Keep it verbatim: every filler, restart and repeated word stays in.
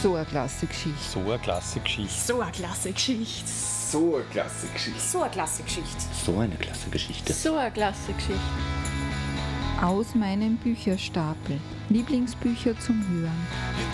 So eine klasse Geschichte. So eine klasse Geschichte. So eine klasse Geschichte. So eine klasse Geschichte. So eine klasse Geschichte. So eine klasse Geschichte. So eine klasse Geschichte. Aus meinem Bücherstapel. Lieblingsbücher zum Hören.